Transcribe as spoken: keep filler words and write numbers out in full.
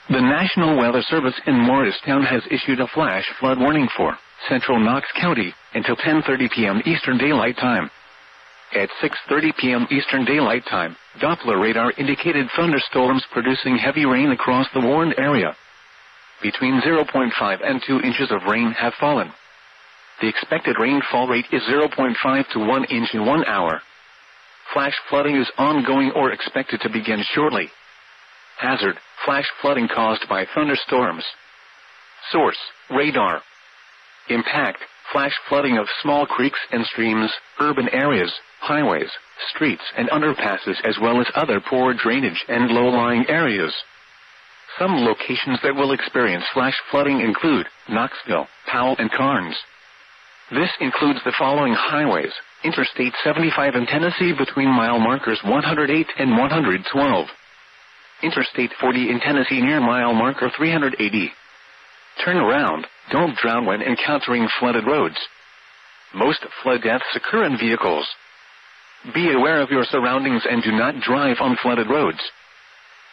The National Weather Service in Morristown has issued a flash flood warning for central Knox County until ten thirty p.m. Eastern Daylight Time. At six thirty p.m. Eastern Daylight Time, Doppler radar indicated thunderstorms producing heavy rain across the warned area. Between zero point five and two inches of rain have fallen. The expected rainfall rate is zero point five to one inch in one hour. Flash flooding is ongoing or expected to begin shortly. Hazard, flash flooding caused by thunderstorms. Source, radar. Impact, flash flooding of small creeks and streams, urban areas, highways, streets and underpasses as well as other poor drainage and low-lying areas. Some locations that will experience flash flooding include Knoxville, Powell and Carnes. This includes the following highways: Interstate seventy-five in Tennessee between mile markers one hundred eight and one hundred twelve. Interstate forty in Tennessee near mile marker three hundred eighty. Turn around, don't drown when encountering flooded roads. Most flood deaths occur in vehicles. Be aware of your surroundings and do not drive on flooded roads.